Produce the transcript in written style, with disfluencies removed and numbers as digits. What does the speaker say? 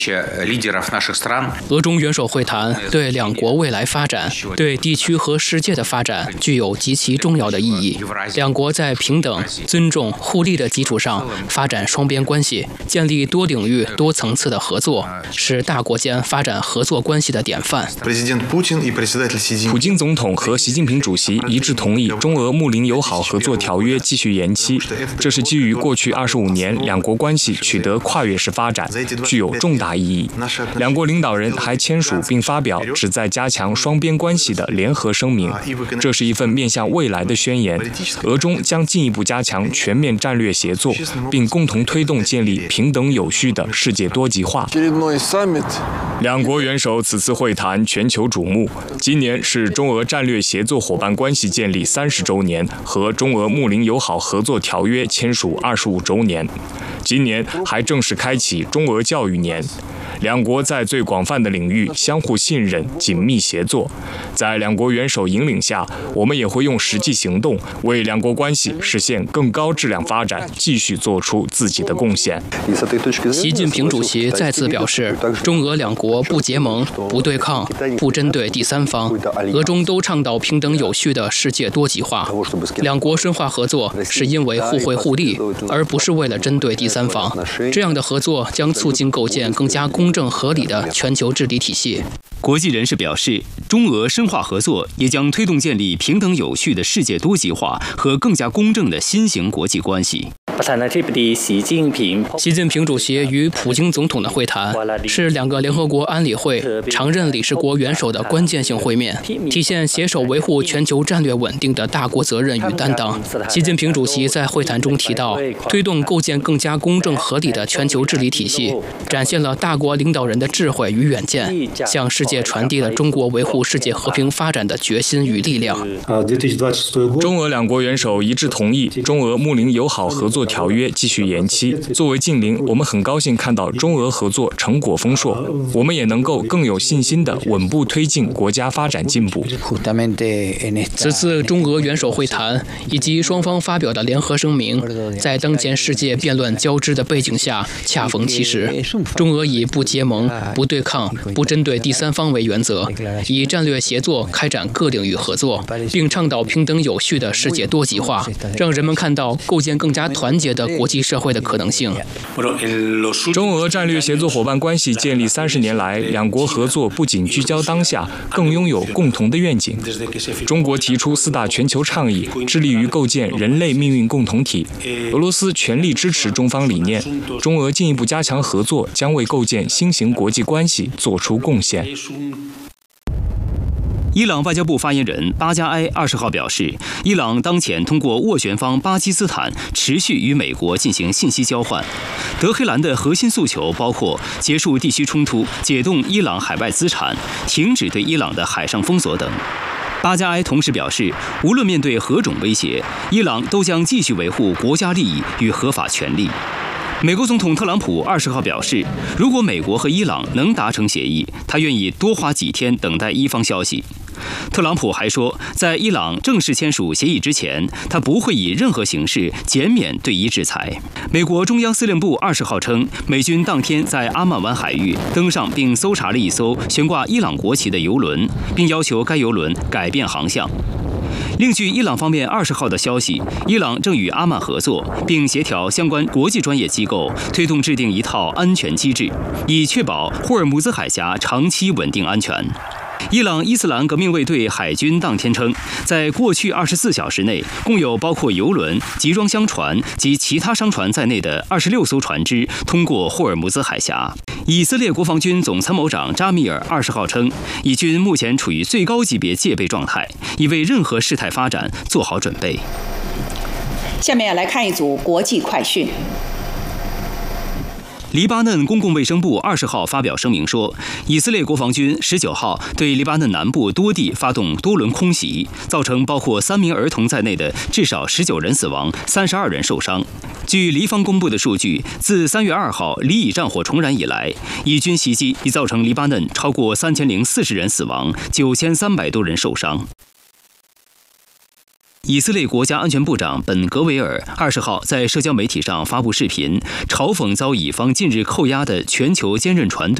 俄中元首会谈对两国未来发展、对地区和世界的发展具有极其重要的意义。两国在平等、尊重、互利的基础上发展双边关系，建立多领域、多层次的合作，是大国间发展合作关系的典范。 普京总统和习近平主席一致同意中俄睦邻友好合作条约继续延期，这是基于过去25年两国关系取得跨越式发展，具有重大意义。两国领导人还签署并发表旨在加强双边关系的联合声明，这是一份面向未来的宣言。俄中将进一步加强全面战略协作，并共同推动建立平等有序的世界多极化。两国元首此次会谈全球瞩目。今年是中俄战略协作伙伴关系建立30周年和中俄睦邻友好合作条约签署25周年。今年还正式开启中俄教育年。两国在最广泛的领域相互信任、紧密协作。在两国元首引领下，我们也会用实际行动为两国关系实现更高质量发展继续做出自己的贡献。 习近平主席再次表示，中俄两国不结盟、不对抗、不针对第三方，俄中都倡导平等有序的世界多极化。两国深化合作是因为互惠互利，而不是为了针对第三方。这样的合作将促进构建更加公正合理的全球治理体系。 国际人士表示，中俄深化合作也将推动建立平等有序的世界多极化和更加公正的新型国际关系。 习近平主席与普京总统的会谈是两个联合国安理会常任理事国元首的关键性会面，体现携手维护全球战略稳定的大国责任与担当。习近平主席在会谈中提到，推动构建更加公正合理的全球治理体系，展现了大国领导人的智慧与远见，向世界传递了中国维护世界和平发展的决心与力量。 中俄两国元首一致同意中俄睦邻友好合作条约继续延期。作为近邻，我们很高兴看到中俄合作成果丰硕，我们也能够更有信心地稳步推进国家发展进步。 此次中俄元首会谈以及双方发表的联合声明，在当前世界辩论交织的背景下恰逢其时。中俄以不结盟、不对抗、不针对第三方为原则，以战略协作开展各领域合作，并倡导平等有序的世界多极化，让人们看到构建更加团结的国际社会的可能性。 中俄战略协作伙伴关系建立30年来，两国合作不仅聚焦当下，更拥有共同的愿景。中国提出4大全球倡议，致力于构建人类命运共同体。俄罗斯全力支持中方理念，中俄进一步加强合作，将为构建新型国际关系做出贡献。 伊朗外交部发言人巴加埃20号表示，伊朗当前通过斡旋方巴基斯坦持续与美国进行信息交换。德黑兰的核心诉求包括结束地区冲突、解冻伊朗海外资产、停止对伊朗的海上封锁等。巴加埃同时表示，无论面对何种威胁，伊朗都将继续维护国家利益与合法权利。美国总统特朗普20号表示，如果美国和伊朗能达成协议，他愿意多花几天等待伊方消息。特朗普还说，在伊朗正式签署协议之前，他不会以任何形式减免对伊制裁。美国中央司令部20号称，美军当天在阿曼湾海域登上并搜查了一艘悬挂伊朗国旗的油轮，并要求该油轮改变航向。另据伊朗方面20号的消息，伊朗正与阿曼合作，并协调相关国际专业机构，推动制定一套安全机制，以确保霍尔木兹海峡长期稳定安全。伊朗伊斯兰革命卫队海军当天称，在过去24小时内，共有包括油轮、集装箱船及其他商船在内的26艘船只通过霍尔木兹海峡。以色列国防军总参谋长扎米尔20号称，以军目前处于最高级别戒备状态，已为任何事态发展做好准备。 下面来看一组国际快讯。 黎巴嫩公共卫生部20号发表声明说，以色列国防军19号对黎巴嫩南部多地发动多轮空袭，造成包括3名儿童在内的至少19人死亡，32人受伤。据黎方公布的数据，自3月2号黎以战火重燃以来，以军袭击已造成黎巴嫩超过3040人死亡，9300多人受伤。 以色列国家安全部长本·格维尔20号在社交媒体上发布视频，嘲讽遭以方近日扣押的全球坚韧船队